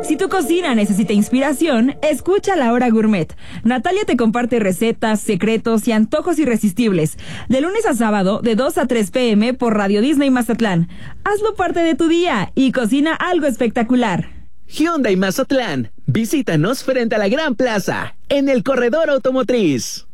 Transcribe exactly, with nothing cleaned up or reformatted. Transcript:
Si tu cocina necesita inspiración, escucha La Hora Gourmet. Natalia te comparte recetas, secretos y antojos irresistibles. De lunes a sábado, de dos a tres pm por Radio Disney Mazatlán. Hazlo parte de tu día y cocina algo espectacular. Hyundai Mazatlán. Visítanos frente a la Gran Plaza, en el Corredor Automotriz.